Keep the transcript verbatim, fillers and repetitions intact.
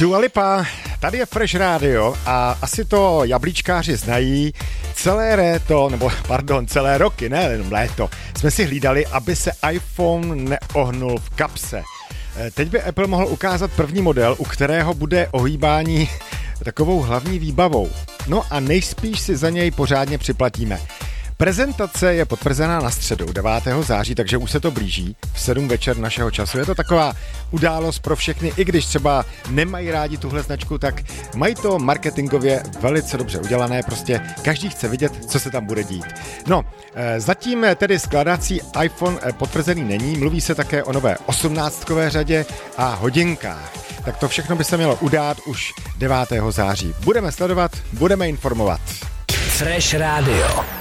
Dua Lipa, tady je Fresh Radio a asi to jablíčkáři znají. Celé léto, nebo pardon, celé roky, ne jenom léto, jsme si hlídali, aby se iPhone neohnul v kapse. Teď by Apple mohl ukázat první model, u kterého bude ohýbání takovou hlavní výbavou. No a nejspíš si za něj pořádně připlatíme. Prezentace je potvrzená na středu devátého září, takže už se to blíží v sedm večer našeho času. Je to taková událost pro všechny, i když třeba nemají rádi tuhle značku, tak mají to marketingově velice dobře udělané, prostě každý chce vidět, co se tam bude dít. No, zatím tedy skladací iPhone potvrzený není, mluví se také o nové osmnáctkové řadě a hodinkách. Tak to všechno by se mělo udát už devátého září. Budeme sledovat, budeme informovat. Fresh Radio.